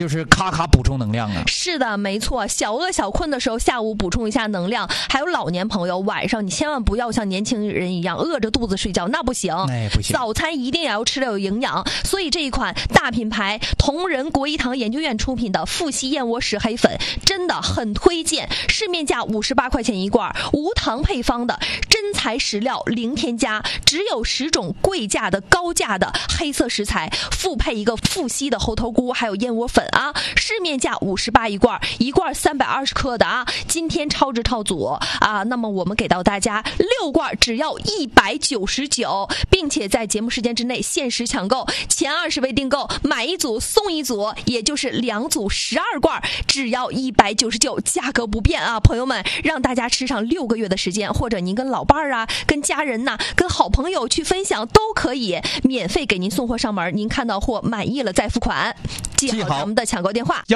就是咔咔补充能量啊。 是的，没错，小饿小困的时候下午补充一下能量，还有老年朋友晚上你千万不要像年轻人一样饿着肚子睡觉，那不行。 不行， 早餐一定要吃得有营养。所以这一款大品牌同仁国医堂研究院出品的富硒燕窝石黑粉真的很推荐，市面价58块钱一罐，无糖配方的，真材实料，零添加，只有10种贵价的高价的黑色食材，复配一个富硒的猴头菇还有燕窝粉啊，市面价58一罐，一罐320克的啊，今天超值套组啊，那么我们给到大家6罐只要199，并且在节目时间之内限时抢购，前20位订购买一组送一组，也就是2组12罐，只要199，价格不变啊，朋友们，让大家吃上6个月的时间，或者您跟老伴儿啊、跟家人呐、跟好朋友去分享都可以，免费给您送货上门，您看到货满意了再付款。记好咱们的抢购电话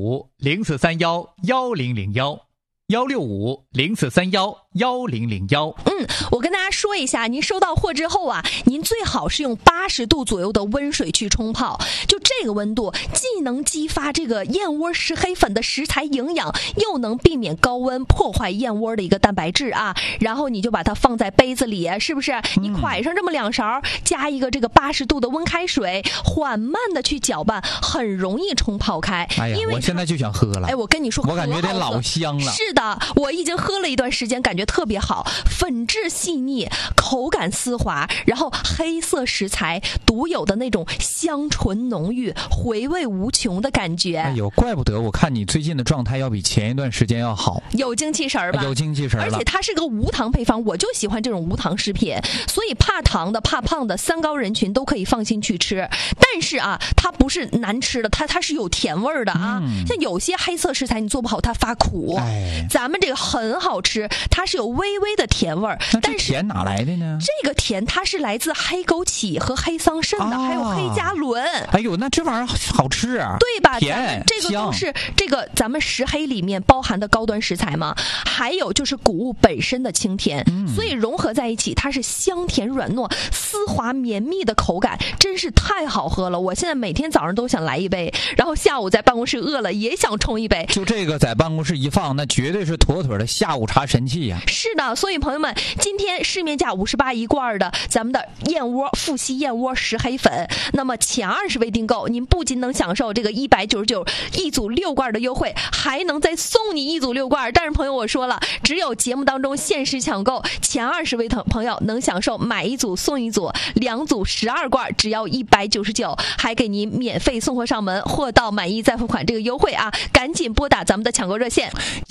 165-0431-1001，165-0431-1001。 我跟大家说一下，您收到货之后啊，您最好是用80度左右的温水去冲泡，就这个温度既能激发这个燕窝石黑粉的食材营养，又能避免高温破坏燕窝的一个蛋白质啊。然后你就把它放在杯子里，是不是你蒯上这么2勺，加一个这个80度的温开水，缓慢的去搅拌，很容易冲泡开。 哎呀，我现在就想喝了。 我跟你说， 我感觉得老香了。 是的，我已经喝了一段时间，感觉特别好，粉质细腻，口感丝滑，然后黑色食材独有的那种香醇浓郁，回味无穷的感觉。 哎呦，怪不得我看你最近的状态要比前一段时间要好， 有精气神吧？ 有精气神了。 而且它是个无糖配方，我就喜欢这种无糖食品，所以怕糖的、怕胖的三高人群都可以放心去吃。但是啊，它不是难吃的，它是有甜味的啊。像有些黑色食材你做不好，它发苦。咱们这个很好吃，它是有微微的甜味儿。但是甜哪来的呢？ 这个甜它是来自黑枸杞和黑桑葚的，还有黑加仑。 哎呦，那这玩意儿好吃啊！ 对吧？ 甜， 这个都是这个咱们石黑里面包含的高端食材嘛。还有就是谷物本身的清甜，所以融合在一起，它是香甜软糯、丝滑绵密的口感，真是太好喝了。我现在每天早上都想来一杯，然后下午在办公室饿了也想冲一杯。 就这个在办公室一放，那绝对是妥妥的下午茶神器呀！ 是的，所以朋友们，今天市面价58一罐的咱们的燕窝富硒燕窝石黑粉，那么前20位订购，您不仅能享受这个199一组6罐的优惠，还能再送你一组6罐。但是朋友，我说了，只有节目当中限时抢购，前20位朋友能享受买一组送一组，2组12罐，只要199，还给您免费送货上门，货到满意再付款这个优惠啊！赶紧拨打咱们的抢购热线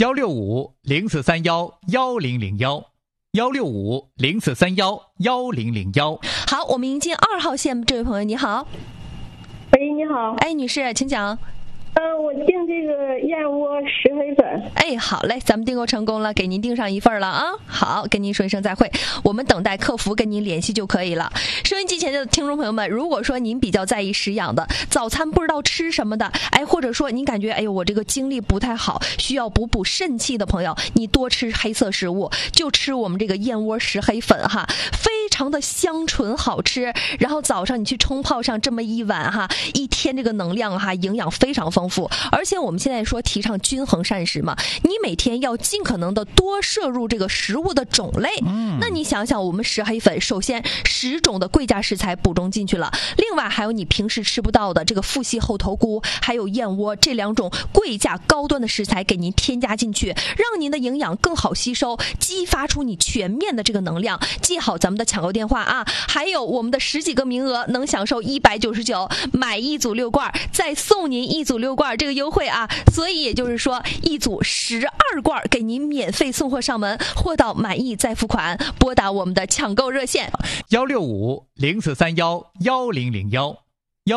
165-0431-1001，165-0431-1001。 好，我们迎接2号线这位朋友，你好。 喂，你好。 哎，女士，请讲。 我订这个燕窝石黑粉。 哎，好嘞，咱们订购成功了，给您订上一份了啊。好，跟您说一声再会，我们等待客服跟您联系就可以了。收音机前的听众朋友们，如果说您比较在意食养的，早餐不知道吃什么的，或者说您感觉我这个精力不太好，需要补肾气的朋友，你多吃黑色食物，就吃我们这个燕窝石黑粉哈，非常的香醇好吃。然后早上你去冲泡上这么一碗哈，一天这个能量哈，营养非常丰富。而且我们现在说提倡均衡膳食嘛，你每天要尽可能的多摄入这个食物的种类。那你想想，我们石黑粉首先10种的贵价食材补充进去了，另外还有你平时吃不到的这个富硒猴头菇，还有燕窝，这2种贵价高端的食材给您添加进去，让您的营养更好吸收，激发出你全面的这个能量。记好咱们的抢购电话啊！还有我们的10几个名额能享受199，买一组6罐，再送您一组6罐这个优惠啊！所以也就是说，一组12罐给您免费送货上门，货到满意再付款。拨打我们的抢购热线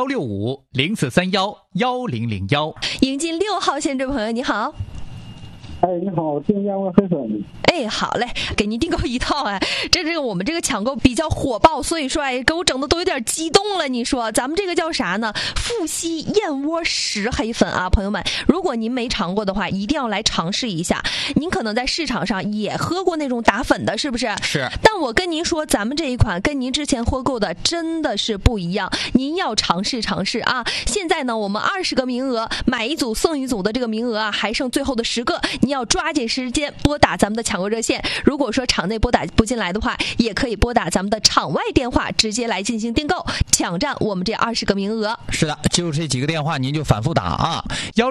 165-0431-1001，165-0431-1001。 迎进6号线这位朋友，你好。 哎，你好，订燕窝黑粉。 哎，好嘞，给您订购一套哎，这个我们这个抢购比较火爆，所以说哎，给我整的都有点激动了。你说咱们这个叫啥呢？富硒燕窝石黑粉啊，朋友们，如果您没尝过的话，一定要来尝试一下。您可能在市场上也喝过那种打粉的，是不是？ 是。 但我跟您说，咱们这一款跟您之前喝过的真的是不一样，您要尝试尝试啊！现在呢，我们20个名额，买一组送一组的这个名额啊，还剩最后的10个，你要抓紧时间拨打咱们的抢购热线。如果说场内拨打不进来的话，也可以拨打咱们的场外电话，直接来进行订购，抢占我们这20个名额。 是的，就这几个电话您就反复打啊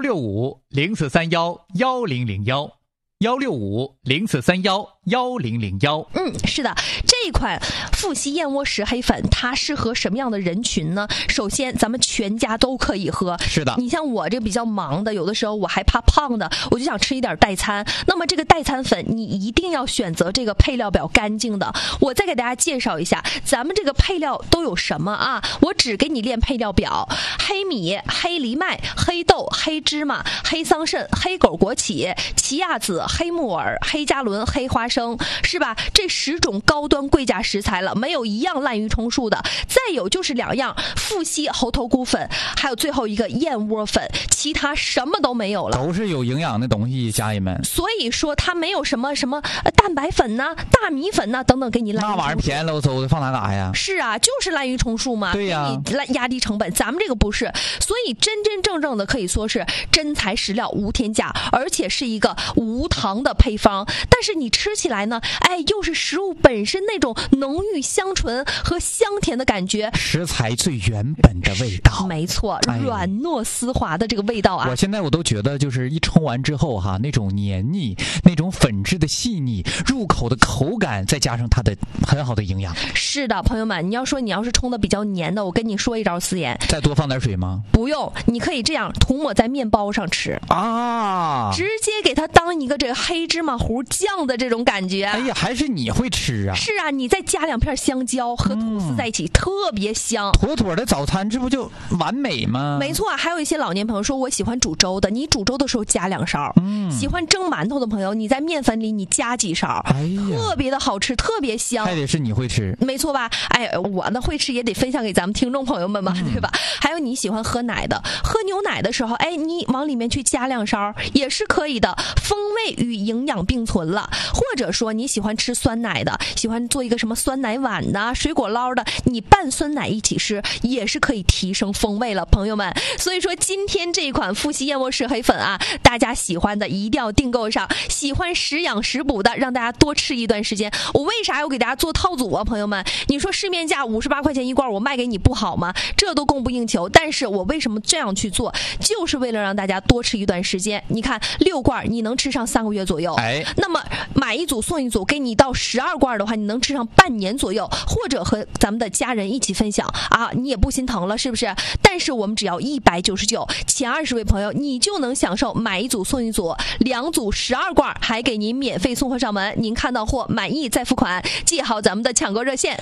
，165-0431-1001，165-0431-1001。 是的，这一款富硒燕窝石黑粉，它适合什么样的人群呢？首先，咱们全家都可以喝。 是的， 你像我这比较忙的，有的时候我还怕胖的，我就想吃一点代餐。那么这个代餐粉，你一定要选择这个配料表干净的。我再给大家介绍一下，咱们这个配料都有什么啊？我只给你列配料表：黑米、黑藜麦、黑豆、黑芝麻、黑桑葚、黑狗枸杞、奇亚籽、黑木耳、黑加仑、黑花生，是吧？这10种高端贵价食材了，没有一样滥竽充数的。再有就是2样富硒猴头菇粉，还有最后一个燕窝粉，其他什么都没有了， 都是有营养的东西，家人们。 所以说它没有什么蛋白粉呐、大米粉呐等等给你滥竽充数。 那玩意儿便宜喽嗖的，放哪打呀？ 是啊，就是滥竽充数嘛。 对呀， 给你压低成本。咱们这个不是，所以真真正正的可以说是真材实料，无添加，而且是一个无糖的配方。但是你吃起来呢，哎，又是食物本身那种浓郁香醇和香甜的感觉， 食材最原本的味道。 没错，软糯丝滑的这个味道啊！ 我都觉得，就是一冲完之后哈，那种黏腻，那种粉质的细腻，入口的口感，再加上它的很好的营养。 是的，朋友们，你要是冲的比较黏的，我跟你说一招私盐， 再多放点水吗？ 不用，你可以这样涂抹在面包上吃啊， 直接给它当一个这个黑芝麻糊酱的这种感觉。 哎呀，还是你会吃啊！ 是啊，你再加2片香蕉和吐司在一起，特别香。 妥妥的早餐，这不就完美吗？ 没错，还有一些老年朋友说，我喜欢煮粥的，你煮粥的时候加2勺。喜欢蒸馒头的朋友，你在面粉里你加几勺，特别的好吃，特别香。 还得是你会吃， 没错吧？哎，我呢会吃也得分享给咱们听众朋友们嘛，对吧？还有你喜欢喝奶的，喝牛奶的时候，哎，你往里面去加2勺也是可以的，风味与营养并存了。或者说你喜欢吃酸奶的，喜欢做一个什么酸奶碗呐、水果捞的，你拌酸奶一起吃也是可以提升风味了，朋友们。所以说今天这一款富硒燕窝石黑粉啊，大家喜欢的一定要订购上，喜欢食养食补的，让大家多吃一段时间。我为啥要给大家做套组啊，朋友们？你说市面价58块钱一罐，我卖给你不好吗？这都供不应求。但是我为什么这样去做，就是为了让大家多吃一段时间。你看6罐你能吃上3个月左右，那么买一组送一组，给你到12罐的话，你能吃上半年左右，或者和咱们的家人一起分享啊，你也不心疼了，是不是？但是我们只要199，前20位朋友你就能享受买一组送一组，2组12罐，还给您免费送货上门。您看到货满意再付款，记好咱们的抢购热线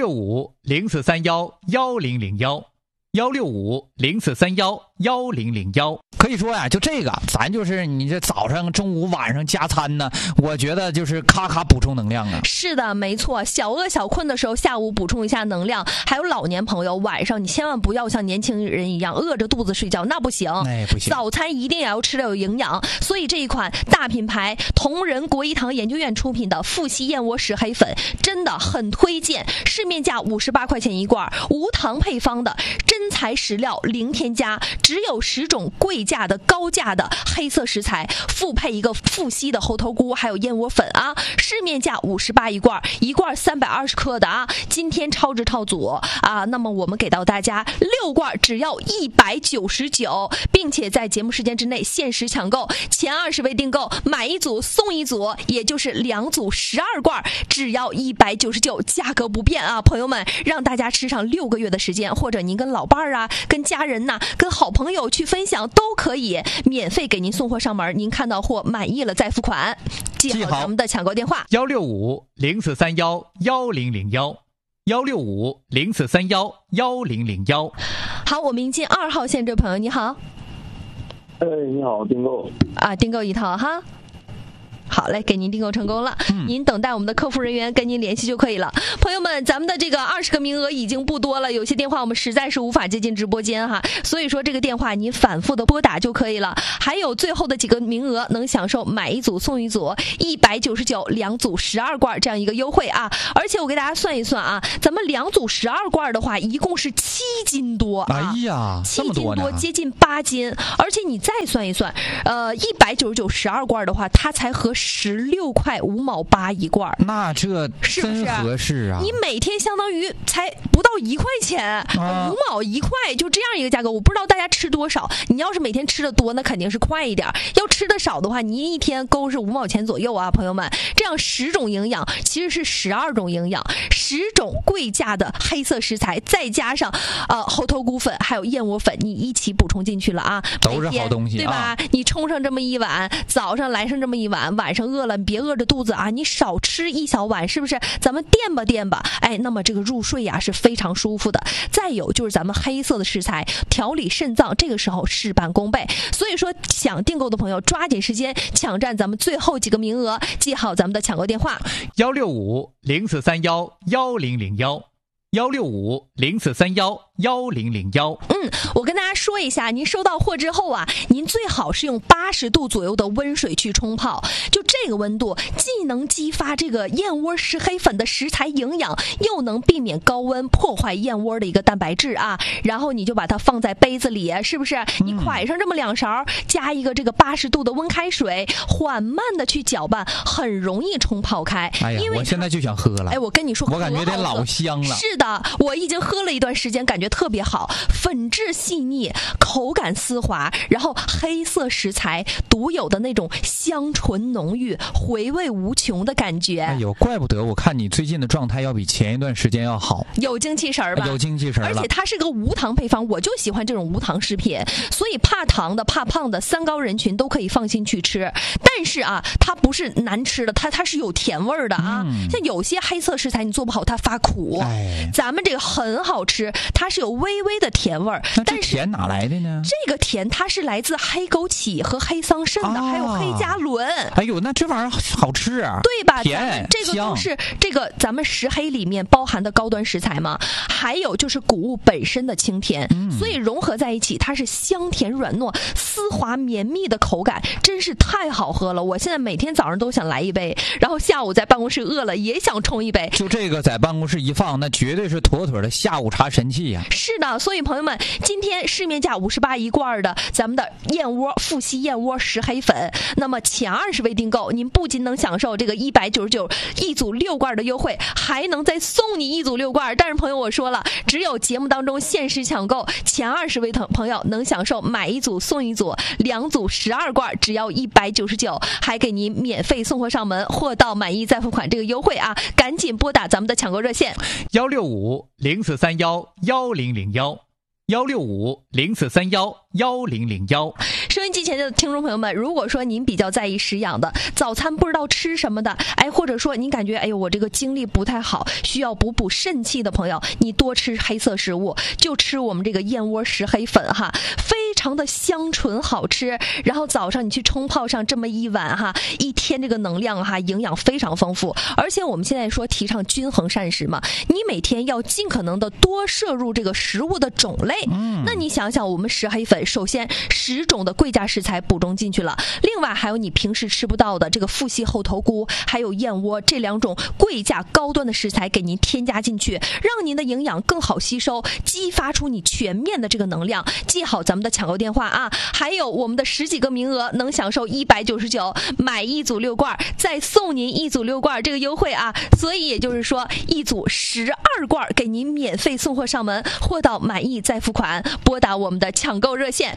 165-0431-1001，165-0431-1001。可以说呀，就这个，咱就是你这早上、中午、晚上加餐呢，我觉得就是咔咔补充能量啊。 是的，没错，小饿小困的时候，下午补充一下能量。还有老年朋友，晚上你千万不要像年轻人一样饿着肚子睡觉，那不行。 不行， 早餐一定也要吃得有营养。所以这一款大品牌同仁国医堂研究院出品的富硒燕窝石黑粉，真的很推荐。市面价58块钱一罐，无糖配方的，真材实料，零添加，只有10种贵价的高价的黑色食材，复配一个富硒的猴头菇，还有燕窝粉啊。市面价58一罐，一罐320克的啊。今天超值套组啊，那么我们给到大家6罐只要199，并且在节目时间之内限时抢购，前20位订购买一组送一组，也就是2组12罐，只要199，价格不变啊，朋友们，让大家吃上6个月的时间，或者您跟老伴啊、跟家人呐、跟好朋友去分享都可以，免费给您送货上门。您看到货满意了再付款，记好咱们的抢购电话 165-0431-1001，165-0431-1001。 好，我们迎接2号线这位朋友，你好。 你好，订购啊，订购一套哈。 好嘞，给您订购成功了。您等待我们的客服人员跟您联系就可以了。朋友们，咱们的这个20个名额已经不多了，有些电话我们实在是无法接进直播间哈，所以说这个电话您反复的拨打就可以了。还有最后的几个名额能享受买一组送一组199，两组12罐这样一个优惠啊！而且我给大家算一算啊，咱们2组12罐的话，一共是7斤多啊！ 哎呀，这么多呢， 接近8斤，而且你再算一算，199 12罐的话，它才合16块5毛8一罐， 那这真合适啊！ 你每天相当于才不到1块钱，5毛1块，就这样一个价格。我不知道大家吃多少，你要是每天吃的多，那肯定是快一点；要吃的少的话，你一天勾是5毛钱左右啊，朋友们。这样10种营养其实是12种营养，10种贵价的黑色食材，再加上猴头菇粉还有燕窝粉，你一起补充进去了啊， 都是好东西， 对吧？你冲上这么一碗，早上来上这么一碗，晚上饿了别饿着肚子啊，你少吃1小碗，是不是？咱们垫吧垫吧，哎，那么这个入睡呀是非常舒服的。再有就是咱们黑色的食材调理肾脏，这个时候事半功倍。所以说想订购的朋友抓紧时间抢占咱们最后几个名额，记好咱们的抢购电话 165-0431-1001，165-0431-1001。 我跟大家说一下，您收到货之后啊，您最好是用80度左右的温水去冲泡，就这个温度既能激发这个燕窝石黑粉的食材营养，又能避免高温破坏燕窝的一个蛋白质啊。然后你就把它放在杯子里，是不是？你蒯上这么2勺，加一个这个80度的温开水，缓慢的去搅拌，很容易冲泡开。 哎呀， 因为我现在就想喝了。 哎，我跟你说， 我感觉有点老香了。 是的，我已经喝了一段时间，感觉特别好，粉质细腻，口感丝滑，然后黑色食材独有的那种香醇浓郁、回味无穷的感觉。 哎呦，怪不得我看你最近的状态要比前一段时间要好， 有精气神吧？ 有精气神了。 而且它是个无糖配方，我就喜欢这种无糖食品，所以怕糖的、怕胖的3高人群都可以放心去吃。但是啊，它不是难吃的，它是有甜味的啊。像有些黑色食材你做不好，它发苦。咱们这个很好吃，它是有微微的甜味儿。但是甜哪来的呢？ 这个甜它是来自黑枸杞和黑桑葚的，还有黑加仑。 哎呦，那这玩意儿好吃啊， 对吧？ 甜， 这个都是这个咱们食黑里面包含的高端食材嘛。还有就是谷物本身的清甜，所以融合在一起，它是香甜软糯、丝滑绵密的口感，真是太好喝了。我现在每天早上都想来一杯，然后下午在办公室饿了也想冲一杯。 就这个在办公室一放，那绝对是妥妥的下午茶神器呀。 是的，所以朋友们，今天市面价58一罐的咱们的燕窝富硒燕窝石黑粉，那么前20位订购，您不仅能享受这个199一组6罐的优惠，还能再送你一组6罐。但是朋友，我说了，只有节目当中限时抢购，前20位朋友能享受买一组送一组，2组12罐，只要199，还给您免费送货上门，货到满意再付款这个优惠啊！赶紧拨打咱们的抢购热线 165-0431-1001，165-0431-1001。 收音机前的听众朋友们，如果说您比较在意食养的，早餐不知道吃什么的，哎，或者说您感觉哎呦我这个精力不太好，需要补肾气的朋友，你多吃黑色食物，就吃我们这个燕窝石黑粉哈，非常的香醇好吃。然后早上你去冲泡上这么一碗哈，一天这个能量哈，营养非常丰富。而且我们现在说提倡均衡膳食嘛，你每天要尽可能的多摄入这个食物的种类。那你想想，我们石黑粉首先10种的贵价食材补充进去了，另外还有你平时吃不到的这个富硒猴头菇还有燕窝，这2种贵价高端的食材给您添加进去，让您的营养更好吸收，激发出你全面的这个能量。记好咱们的抢购电话啊，还有我们的10几个名额能享受199买一组6罐再送您一组6罐这个优惠啊。所以也就是说一组12罐给您免费送货上门，货到满意再付款。拨打我们的抢购热线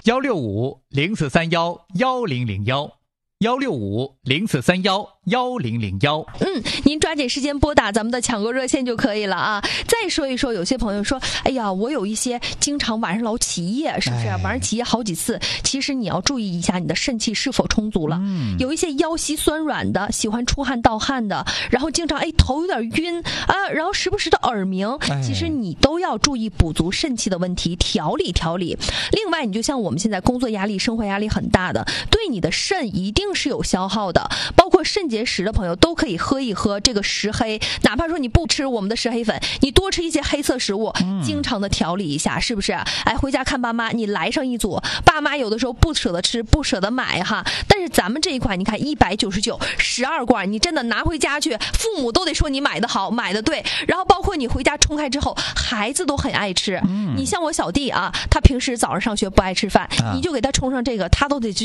165-0431-1001，165-0431-1001。 您抓紧时间拨打咱们的抢购热线就可以了啊。再说一说，有些朋友说，哎呀，我有一些经常晚上老起夜，是不是？晚上起夜好几次，其实你要注意一下你的肾气是否充足了。有一些腰膝酸软的，喜欢出汗盗汗的，然后经常头有点晕啊，然后时不时的耳鸣，其实你都要注意补足肾气的问题，调理调理。另外，你就像我们现在工作压力、生活压力很大的，对你的肾一定定是有消耗的，包括肾结石的朋友都可以喝一喝这个石黑，哪怕说你不吃我们的石黑粉，你多吃一些黑色食物，经常的调理一下，是不是？哎，回家看爸妈，你来上一组，爸妈有的时候不舍得吃，不舍得买哈，但是咱们这一款你看199，12罐，你真的拿回家去，父母都得说你买的好，买的对，然后包括你回家冲开之后，孩子都很爱吃。你像我小弟啊，他平时早上上学不爱吃饭，你就给他冲上这个，他都得